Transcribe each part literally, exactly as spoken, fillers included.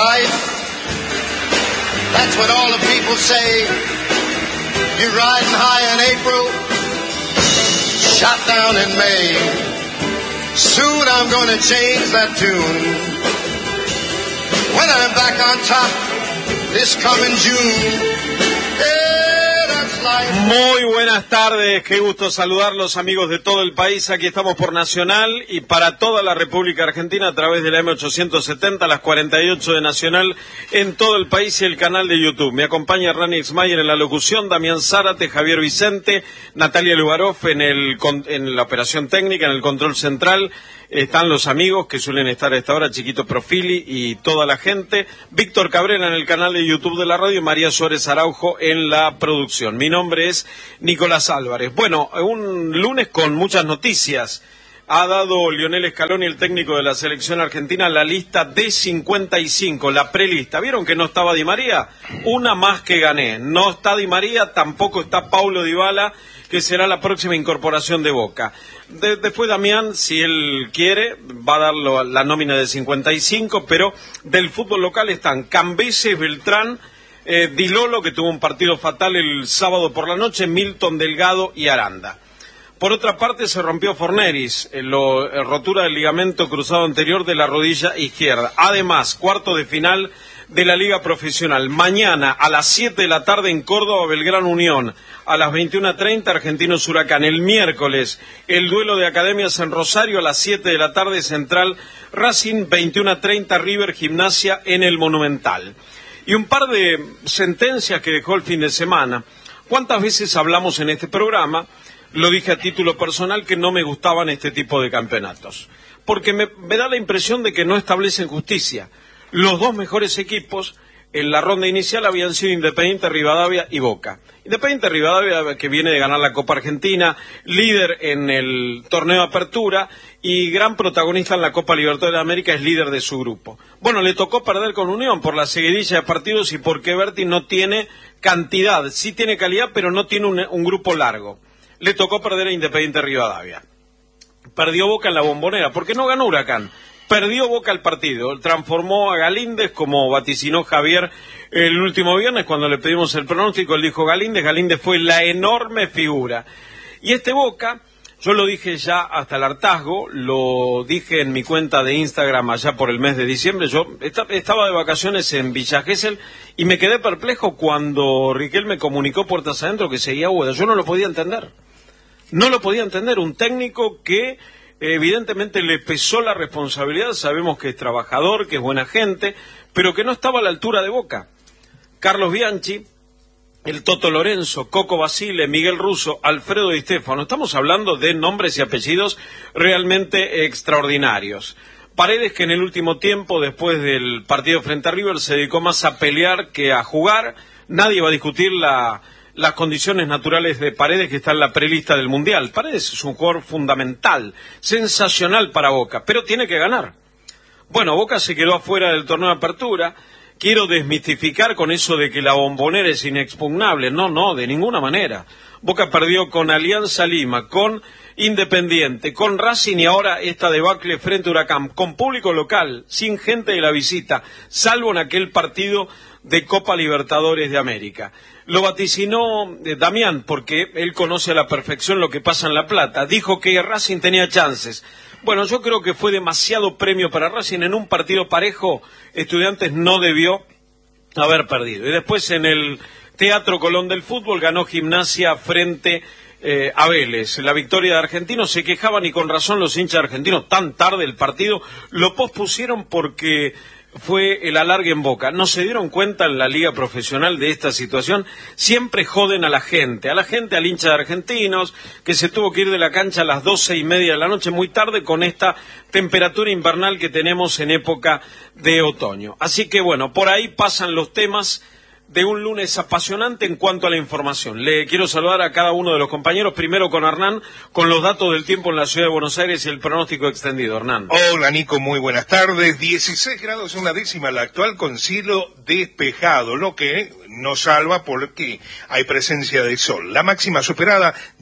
right. That's what all the people say. You're riding high in April, shot down in May. Soon I'm gonna change that tune. When I'm back on top this coming June. Muy buenas tardes, qué gusto saludarlos amigos de todo el país. Aquí estamos por Nacional y para toda la República Argentina a través de la eme ochocientos setenta, las cuarenta y ocho de Nacional en todo el país y el canal de YouTube. Me acompaña Rani Exmayer en la locución, Damián Zárate, Javier Vicente, Natalia Lugarov en, el, en la operación técnica, en el control central. Están los amigos que suelen estar a esta hora, Chiquito Profili y toda la gente. Víctor Cabrera en el canal de YouTube de la radio y María Suárez Araujo en la producción. Mi nombre es Nicolás Álvarez. Bueno, un lunes con muchas noticias. Ha dado Lionel Scaloni, el técnico de la selección argentina, la lista de cincuenta y cinco, la prelista. ¿Vieron que no estaba Di María? Una más que gané. No está Di María, tampoco está Paulo Dybala, que será la próxima incorporación de Boca. De, después Damián, si él quiere, va a dar lo, la nómina de cincuenta y cinco, pero del fútbol local están Cambeses, Beltrán, eh, Di Lolo, que tuvo un partido fatal el sábado por la noche, Milton Delgado y Aranda. Por otra parte, se rompió Forneris, eh, lo, eh, rotura del ligamento cruzado anterior de la rodilla izquierda. Además, cuarto de final de la Liga Profesional. Mañana a las siete de la tarde en Córdoba, Belgrano Unión. A las veintiuna treinta, Argentinos Huracán. El miércoles, el duelo de academias en Rosario. A las siete de la tarde, Central Racing. veintiuna treinta, River Gimnasia en el Monumental. Y un par de sentencias que dejó el fin de semana. ¿Cuántas veces hablamos en este programa? Lo dije a título personal que no me gustaban este tipo de campeonatos. Porque me, me da la impresión de que no establecen justicia. Los dos mejores equipos en la ronda inicial habían sido Independiente Rivadavia y Boca. Independiente Rivadavia, que viene de ganar la Copa Argentina, líder en el torneo de apertura y gran protagonista en la Copa Libertadores de América, es líder de su grupo. Bueno, le tocó perder con Unión por la seguidilla de partidos y porque Berti no tiene cantidad, sí tiene calidad, pero no tiene un, un grupo largo. Le tocó perder a Independiente Rivadavia. Perdió Boca en la Bombonera, porque no ganó Huracán. Perdió Boca el partido, transformó a Galíndez, como vaticinó Javier el último viernes cuando le pedimos el pronóstico. Él dijo Galíndez, Galíndez fue la enorme figura. Y este Boca, yo lo dije ya hasta el hartazgo, lo dije en mi cuenta de Instagram allá por el mes de diciembre. Yo estaba de vacaciones en Villa Gesell y me quedé perplejo cuando Riquel me comunicó puertas adentro que seguía Úbeda. Yo no lo podía entender. No lo podía entender. Un técnico que evidentemente le pesó la responsabilidad, sabemos que es trabajador, que es buena gente, pero que no estaba a la altura de Boca. Carlos Bianchi, el Toto Lorenzo, Coco Basile, Miguel Russo, Alfredo Di Stéfano, estamos hablando de nombres y apellidos realmente extraordinarios. Paredes, que en el último tiempo, después del partido frente a River, se dedicó más a pelear que a jugar. Nadie va a discutir la... las condiciones naturales de Paredes, que está en la prelista del Mundial. Paredes es un jugador fundamental, sensacional para Boca, pero tiene que ganar. Bueno, Boca se quedó afuera del torneo de apertura. Quiero desmistificar con eso de que la Bombonera es inexpugnable. No, no, de ninguna manera. Boca perdió con Alianza Lima, con Independiente, con Racing y ahora esta debacle frente a Huracán, con público local, sin gente de la visita, salvo en aquel partido de Copa Libertadores de América. Lo vaticinó eh, Damián, porque él conoce a la perfección lo que pasa en La Plata. Dijo que Racing tenía chances. Bueno, yo creo que fue demasiado premio para Racing. En un partido parejo, Estudiantes no debió haber perdido. Y después en el Teatro Colón del Fútbol ganó Gimnasia frente eh, a Vélez. La victoria de Argentinos, se quejaban y con razón los hinchas argentinos, tan tarde el partido, lo pospusieron porque fue el alargue en Boca. ¿No se dieron cuenta en la liga profesional de esta situación? Siempre joden a la gente, a la gente, al hincha de Argentinos, que se tuvo que ir de la cancha a las doce y media de la noche, muy tarde, con esta temperatura invernal que tenemos en época de otoño. Así que bueno, por ahí pasan los temas de un lunes apasionante en cuanto a la información. Le quiero saludar a cada uno de los compañeros, primero con Hernán, con los datos del tiempo en la ciudad de Buenos Aires y el pronóstico extendido. Hernán. Hola Nico, muy buenas tardes. dieciséis grados una décima la actual, con cielo despejado, lo que nos salva porque hay presencia de sol. La máxima superada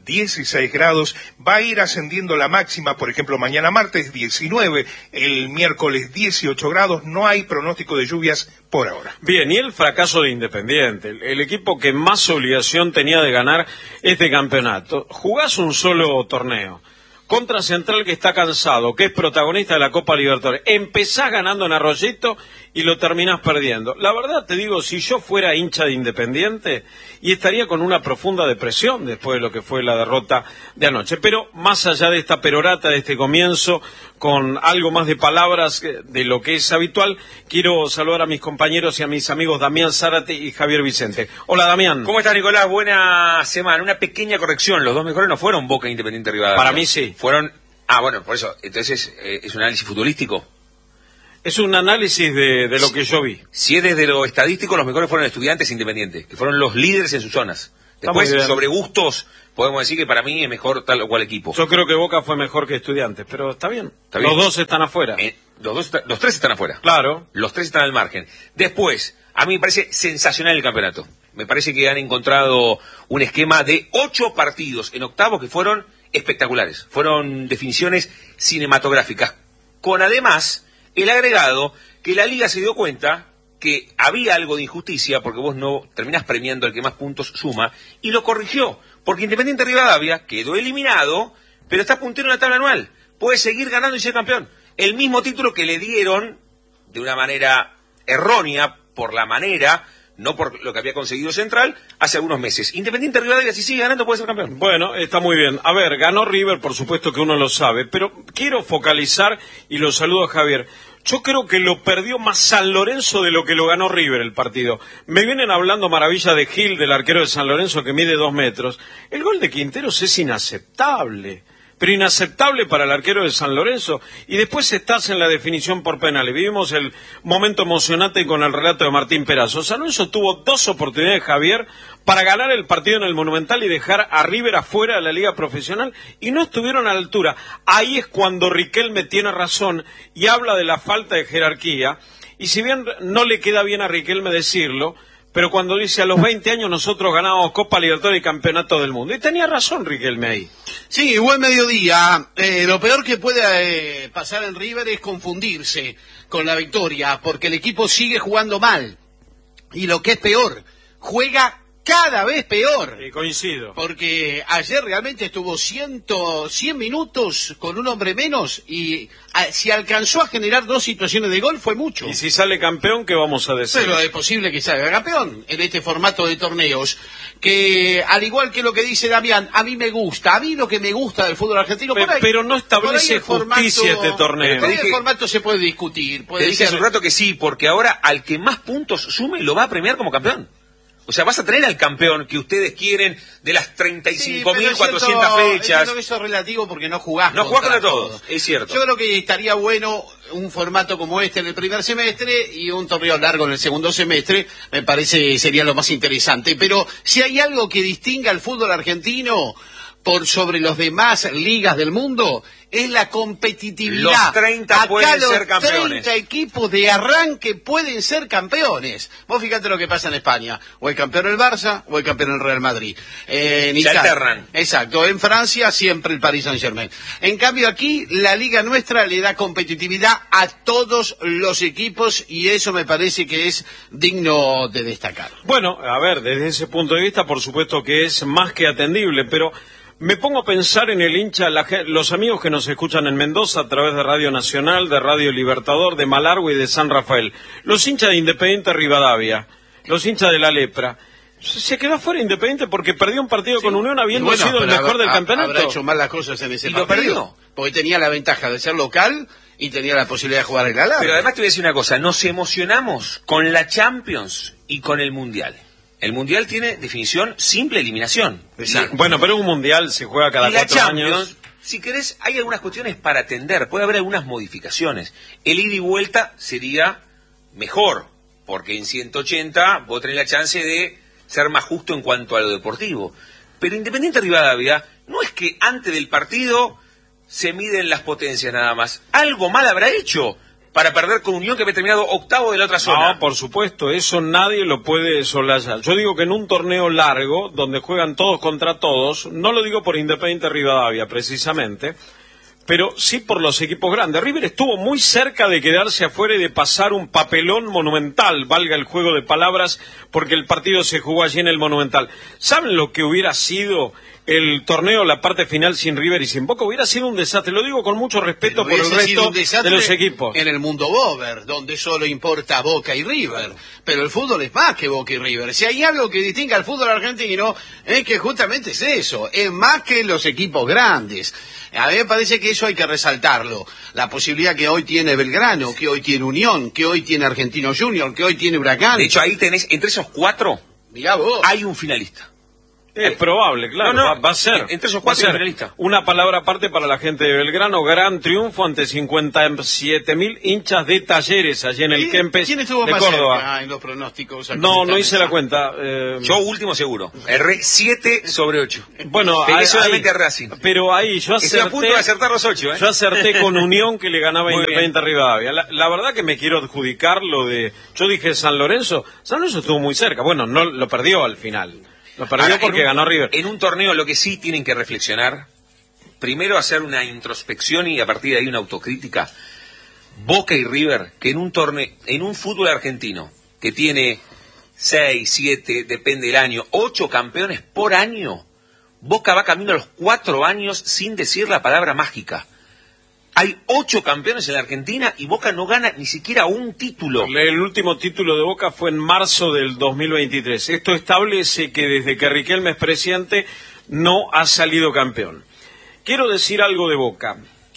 dieciséis grados, va a ir ascendiendo la máxima, por ejemplo, mañana martes diecinueve, el miércoles dieciocho grados, no hay pronóstico de lluvias por ahora. Bien, y el fracaso de Independiente, el, el equipo que más obligación tenía de ganar este campeonato. Jugás un solo torneo contra Central, que está cansado, que es protagonista de la Copa Libertadores. Empezás ganando en Arroyito y lo terminás perdiendo. La verdad te digo, si yo fuera hincha de Independiente, y estaría con una profunda depresión después de lo que fue la derrota de anoche. Pero más allá de esta perorata, de este comienzo, con algo más de palabras de lo que es habitual, quiero saludar a mis compañeros y a mis amigos Damián Zárate y Javier Vicente. Hola, Damián. ¿Cómo estás, Nicolás? Buena semana. Una pequeña corrección. Los dos mejores no fueron Boca e Independiente Rivadavia. Para mí sí. Fueron... Ah, bueno, por eso. Entonces, eh, ¿es un análisis futbolístico? Es un análisis de, de lo que yo vi. Si es desde lo estadístico, los mejores fueron Estudiantes e Independiente, que fueron los líderes en sus zonas. Después, sobre gustos, podemos decir que para mí es mejor tal o cual equipo. Yo creo que Boca fue mejor que Estudiantes, pero está bien. ¿Está bien? Los dos están afuera. Eh, los, dos está, los tres están afuera. Claro. Los tres están al margen. Después, a mí me parece sensacional el campeonato. Me parece que han encontrado un esquema de ocho partidos en octavos que fueron espectaculares. Fueron definiciones cinematográficas. Con además el agregado que la Liga se dio cuenta que había algo de injusticia, porque vos no terminás premiando al que más puntos suma, y lo corrigió, porque Independiente Rivadavia quedó eliminado, pero está puntero en la tabla anual, puede seguir ganando y ser campeón. El mismo título que le dieron, de una manera errónea, por la manera, no por lo que había conseguido Central, hace algunos meses. Independiente Rivadavia, si sigue ganando, puede ser campeón. Bueno, está muy bien. A ver, ganó River, por supuesto que uno lo sabe, pero quiero focalizar, y lo saludo a Javier. Yo creo que lo perdió más San Lorenzo de lo que lo ganó River el partido. Me vienen hablando maravilla de Gil, del arquero de San Lorenzo, que mide dos metros. El gol de Quinteros es inaceptable, pero inaceptable para el arquero de San Lorenzo. Y después estás en la definición por penales. Vivimos el momento emocionante con el relato de Martín Perazo. San Lorenzo tuvo dos oportunidades, Javier, para ganar el partido en el Monumental y dejar a River afuera de la Liga Profesional, y no estuvieron a la altura. Ahí es cuando Riquelme tiene razón y habla de la falta de jerarquía, y si bien no le queda bien a Riquelme decirlo, pero cuando dice a los veinte años nosotros ganamos Copa Libertadores y Campeonato del Mundo, y tenía razón Riquelme ahí. Sí, buen mediodía. Eh, lo peor que puede eh, pasar en River es confundirse con la victoria, porque el equipo sigue jugando mal, y lo que es peor, juega cada vez peor. Sí, coincido. Porque ayer realmente estuvo cien, cien minutos con un hombre menos, y a, si alcanzó a generar dos situaciones de gol fue mucho. Y si sale campeón, ¿qué vamos a decir? Pero es posible que salga campeón en este formato de torneos, que al igual que lo que dice Damián, a mí me gusta, a mí lo que me gusta del fútbol argentino, pero, por ahí, pero no establece justicia formato, este torneo. Por ahí el formato se puede discutir. Puede te dije hace un rato que sí, porque ahora al que más puntos sume lo va a premiar como campeón. O sea, vas a tener al campeón que ustedes quieren de las treinta y cinco mil cuatrocientas sí, fechas. Yo creo que eso es relativo porque no jugás No jugás contra todos, todos, es cierto. Yo creo que estaría bueno un formato como este en el primer semestre y un torneo largo en el segundo semestre. Me parece sería lo más interesante. Pero si hay algo que distinga al fútbol argentino por sobre los demás ligas del mundo, es la competitividad. Los treinta Acá pueden los ser campeones. treinta equipos de arranque pueden ser campeones. Vos fíjate lo que pasa en España. O el campeón el Barça, o el campeón el Real Madrid. Eh, en Se Italia, alternan. Exacto. En Francia siempre el Paris Saint-Germain. En cambio aquí, la liga nuestra le da competitividad a todos los equipos, y eso me parece que es digno de destacar. Bueno, a ver, desde ese punto de vista, por supuesto que es más que atendible, pero me pongo a pensar en el hincha, la, los amigos que nos escuchan en Mendoza a través de Radio Nacional, de Radio Libertador, de Malargüe y de San Rafael. Los hinchas de Independiente Rivadavia, los hinchas de la Lepra. Se quedó fuera Independiente porque perdió un partido sí. con Unión habiendo bueno, sido el mejor del campeonato. Habrá hecho mal las cosas en ese y partido. Lo perdió. Porque tenía la ventaja de ser local y tenía la posibilidad de jugar en la larga. Pero además te voy a decir una cosa, nos emocionamos con la Champions y con el Mundial. El Mundial tiene definición simple eliminación. Exacto. Bueno, pero un Mundial se juega cada y cuatro la Champions, años. Si querés, hay algunas cuestiones para atender, puede haber algunas modificaciones. El ida y vuelta sería mejor, porque en ciento ochenta vos tenés la chance de ser más justo en cuanto a lo deportivo. Pero Independiente Rivadavia, no es que antes del partido se miden las potencias nada más. Algo mal habrá hecho para perder con Unión, que había terminado octavo de la otra zona. No, por supuesto, eso nadie lo puede soslayar. Yo digo que en un torneo largo, donde juegan todos contra todos, no lo digo por Independiente Rivadavia, precisamente, pero sí por los equipos grandes. River estuvo muy cerca de quedarse afuera y de pasar un papelón monumental, valga el juego de palabras, porque el partido se jugó allí en el Monumental. ¿Saben lo que hubiera sido el torneo, la parte final sin River y sin Boca? Hubiera sido un desastre, lo digo con mucho respeto por el resto de los equipos. En el mundo Bober, donde solo importa Boca y River, pero el fútbol es más que Boca y River. Si hay algo que distingue al fútbol argentino, es que justamente es eso, es más que los equipos grandes. A mí me parece que eso hay que resaltarlo. La posibilidad que hoy tiene Belgrano, que hoy tiene Unión, que hoy tiene Argentino Junior, que hoy tiene Huracán. De hecho, ahí tenés, entre esos cuatro, mirá vos, hay un finalista. Es probable, claro, no, no, va, va a ser. Entre esos cuatro finalistas. Una palabra aparte para la gente de Belgrano, gran triunfo ante cincuenta y siete mil hinchas de Talleres allí en el Kempes ¿Quién estuvo de más Córdoba. cerca en los pronósticos? No, no hice la cuenta. Eh... Yo último seguro. Erré siete sobre ocho. Bueno, Pegué ahí, solamente ahí, a Racing. Pero ahí yo acerté. Estoy a punto de acertar los ocho, ¿eh? Yo acerté con Unión, que le ganaba a Independiente bien. Rivadavia. La, la verdad que me quiero adjudicar lo de. Yo dije San Lorenzo. San Lorenzo estuvo muy cerca. Bueno, no lo perdió al final. Lo perdió Ahora, porque un, ganó River. En un torneo lo que sí tienen que reflexionar, primero hacer una introspección y a partir de ahí una autocrítica. Boca y River, que en un torneo, en un fútbol argentino, que tiene seis, siete, depende del año, ocho campeones por año, Boca va camino a los cuatro años sin decir la palabra mágica. Hay ocho campeones en la Argentina y Boca no gana ni siquiera un título. El último título de Boca fue en marzo del dos mil veintitrés. Esto establece que desde que Riquelme es presidente no ha salido campeón. Quiero decir algo de Boca.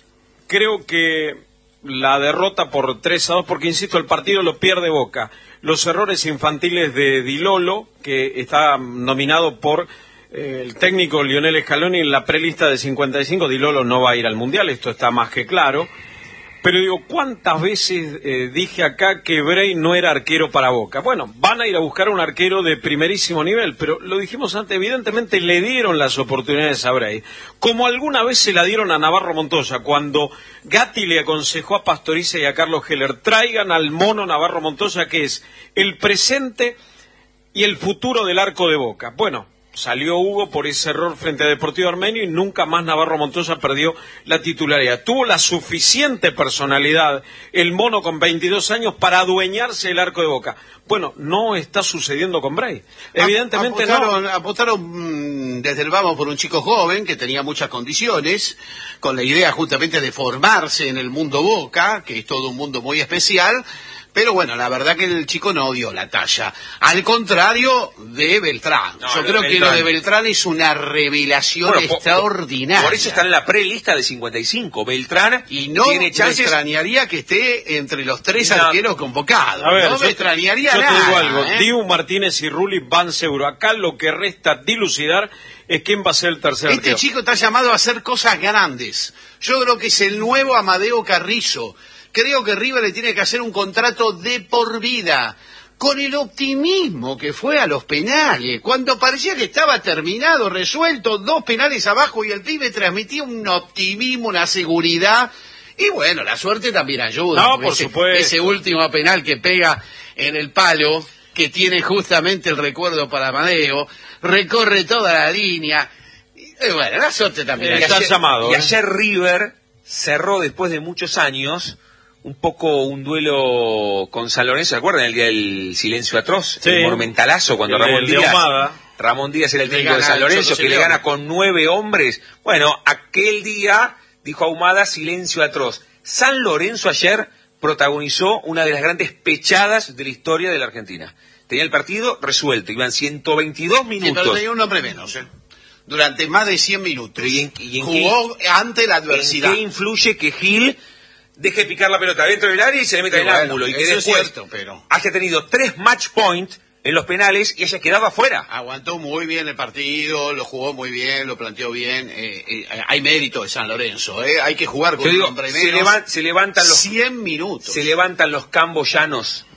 Creo que la derrota por tres a dos, porque insisto, el partido lo pierde Boca. Los errores infantiles de Di Lolo, que está nominado por el técnico Lionel Scaloni en la prelista de cincuenta y cinco, Di Lolo no va a ir al Mundial, esto está más que claro. Pero digo, ¿cuántas veces eh, dije acá que Bray no era arquero para Boca? Bueno, van a ir a buscar un arquero de primerísimo nivel, pero lo dijimos antes, evidentemente le dieron las oportunidades a Bray. Como alguna vez se la dieron a Navarro Montoya, cuando Gatti le aconsejó a Pastoriza y a Carlos Heller, traigan al mono Navarro Montoya, que es el presente y el futuro del arco de Boca. Bueno, salió Hugo por ese error frente a Deportivo Armenio y nunca más Navarro Montoya perdió la titularidad. Tuvo la suficiente personalidad el mono con veintidós años para adueñarse el arco de Boca. Bueno, no está sucediendo con Bray. Evidentemente apostaron, no. Apostaron desde el vamos por un chico joven que tenía muchas condiciones, con la idea justamente de formarse en el mundo Boca, que es todo un mundo muy especial. Pero bueno, la verdad que el chico no dio la talla. Al contrario de Beltrán. No, Yo creo Beltrán. que lo de Beltrán es una revelación bueno, extraordinaria. Por, por eso está en la prelista de cincuenta y cinco. Beltrán y no tiene chances. me extrañaría que esté entre los tres no. arqueros convocados. A ver, no yo me extrañaría yo nada. Yo te digo algo. ¿eh? Dibu Martínez y Rulli van seguro. Acá lo que resta dilucidar es quién va a ser el tercer Este arquero. chico está llamado a hacer cosas grandes. Yo creo que es el nuevo Amadeo Carrizo. Creo que River le tiene que hacer un contrato de por vida, con el optimismo que fue a los penales, cuando parecía que estaba terminado, resuelto, dos penales abajo y el pibe transmitía un optimismo, una seguridad, y bueno, la suerte también ayuda. No, por ese, supuesto. Ese último penal que pega en el palo, que tiene justamente el recuerdo para Amadeo, recorre toda la línea, y bueno, la suerte también Eh, ayuda. está ayer, llamado, y ¿eh? ayer River cerró después de muchos años un poco un duelo con San Lorenzo. ¿Se acuerdan el día del silencio atroz? Sí. El monumentalazo cuando El- Ramón el de Díaz Ahumada. Ramón Díaz era el Le técnico de gana San Lorenzo, Cholo que le Simeone. gana con nueve hombres. Bueno, aquel día dijo Ahumada, silencio atroz. San Lorenzo ayer protagonizó una de las grandes pechadas de la historia de la Argentina. Tenía el partido resuelto, iban ciento veintidós Sí, minutos. pero tenía un hombre menos, ¿eh? Durante más de cien minutos. Pero ¿y en- y en Jugó ante la adversidad. ¿En qué influye que Gil deje picar la pelota dentro del área y se le meta Sí, en el bueno, ángulo? Y que eso es después cierto, pero- haya tenido tres match points en los penales y haya quedado afuera. Aguantó muy bien el partido, lo jugó muy bien, lo planteó bien. Eh, eh, hay mérito de San Lorenzo, ¿eh? Hay que jugar con Te digo, un hombre se, menos. levan- se levantan los cien minutos. se levantan los camboyanos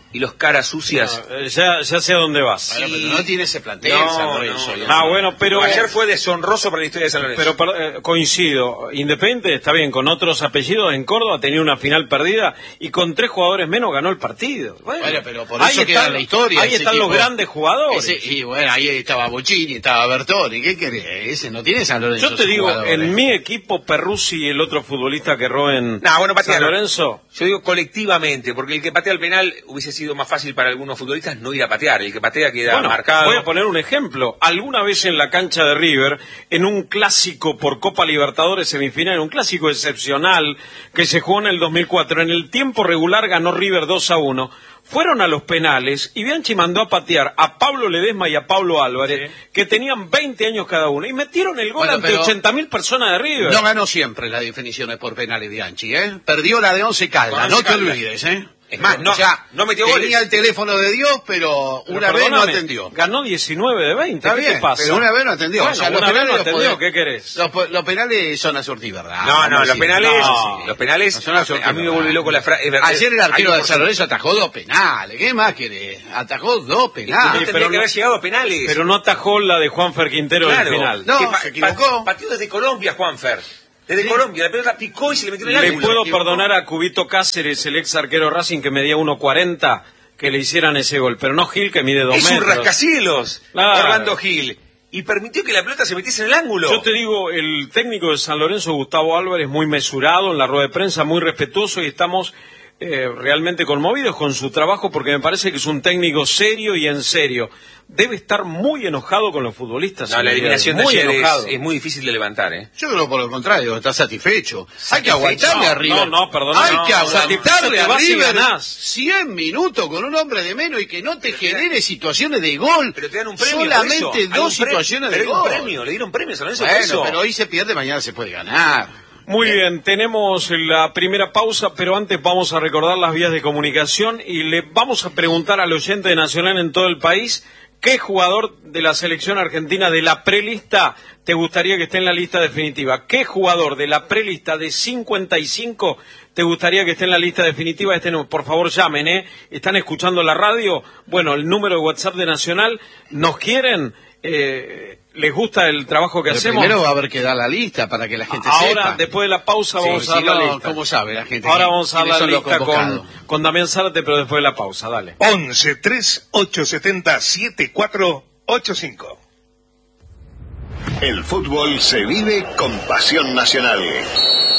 y los caras sucias. No, ya, ya sé a dónde vas. Bueno, pero no tiene ese plantel, No, San Lorenzo. no, ya. Ah, bueno, pero... Ayer fue deshonroso para la historia de San Lorenzo. Pero per- eh, coincido, Independiente está bien, con otros apellidos en Córdoba tenía una final perdida y con tres jugadores menos ganó el partido. Bueno, Bueno, pero por ahí eso queda están- la historia. Ahí ese están equipo. los grandes jugadores. Ese- y bueno, ahí estaba Bochini, estaba Bertoni, ¿qué querés? Ese no tiene San Lorenzo. Yo te sus digo, jugadores. en mi equipo, Perruzzi y el otro futbolista que erró en No, bueno, San patearon. Lorenzo... Yo digo colectivamente, porque el que patea el penal hubiese sido más fácil para algunos futbolistas no ir a patear. El que patea queda Bueno, marcado. voy a poner un ejemplo. Alguna vez en la cancha de River, en un clásico por Copa Libertadores semifinal, un clásico excepcional que se jugó en el dos mil cuatro, en el tiempo regular ganó River dos a uno. Fueron a los penales y Bianchi mandó a patear a Pablo Ledesma y a Pablo Álvarez, Sí. que tenían veinte años cada uno, y metieron el gol Bueno, ante pero- ochenta mil personas de River. No ganó siempre las definiciones por penales de Anchi, ¿eh? Perdió la de Once Caldas, Con no Once te Caldas. olvides, ¿eh? Es más, no- O sea, no metió tenía goles. el teléfono de Dios, pero Pero una vez no perdóname, atendió. Ganó diecinueve de veinte, Está ¿qué bien, te pasa? pero una vez no atendió. Bueno, O sea, los una vez penales no los atendió, podés- ¿qué querés? Los, po- los penales son a surtir, ¿verdad? No, no, Vamos a los decir. penales, No. los penales, No son a surtir, a mí me ¿verdad? vuelve loco la frase. Ayer el arquero Hay de un San Lorenzo atajó dos penales. ¿Qué más querés? Atajó dos No penales. Sí, tendría pero que no- haber llegado a penales. Pero no atajó la de Juanfer Quintero Claro. del final. No, Que pa- se equivocó. pa- Pateó desde Colombia, Juanfer. Desde Colombia, la pelota picó y se le metió en el Le ángulo. puedo Equivocó. perdonar a Cubito Cáceres, el ex arquero Racing que medía uno cuarenta, que le hicieran ese gol, pero no Gil que mide dos Es un metros. rascacielos, Claro. Orlando Gil. Y permitió que la pelota se metiese en el ángulo. Yo te digo, el técnico de San Lorenzo, Gustavo Álvarez, muy mesurado en la rueda de prensa, muy respetuoso, y estamos eh, realmente conmovidos con su trabajo porque me parece que es un técnico serio y en serio. Debe estar muy enojado con los futbolistas. No, la señor. eliminación de muy ayer enojado. es, es muy difícil de levantar, ¿eh? Yo creo por el contrario, está satisfecho. Hay que Satisfecho. aguantarle No, a River. no, no, perdona, Hay no, que satisfecho aguantarle te a vas y River ganás. cien minutos con un hombre de menos y que no te genere situaciones de gol. Pero te dan un premio por Solamente eso. Hay dos un pre- situaciones pero de hay un gol. premio, le dieron premios a San Lorenzo por Bueno, eso. pero hoy se pierde, mañana se puede ganar. Muy bien, tenemos la primera pausa, pero antes vamos a recordar las vías de comunicación y le vamos a preguntar al oyente de Nacional en todo el país qué jugador de la selección argentina de la prelista te gustaría que esté en la lista definitiva. ¿Qué jugador de la prelista de cincuenta y cinco te gustaría que esté en la lista definitiva? Este no, por favor llamen, ¿eh? ¿Están escuchando la radio? Bueno, el número de WhatsApp de Nacional, ¿nos quieren? Eh, ¿Les gusta el trabajo que Pero hacemos? primero va a haber que dar la lista para que la gente Ahora, sepa. después de la pausa, Sí, vamos si a dar la no, lista. ¿cómo sabe la gente? Ahora quién- vamos a dar quiénes la son los lista con, convocados? con Damián Zárate, pero después de la pausa, dale. once tres ocho siete cero siete cuatro ocho cinco. El fútbol se vive con pasión nacional.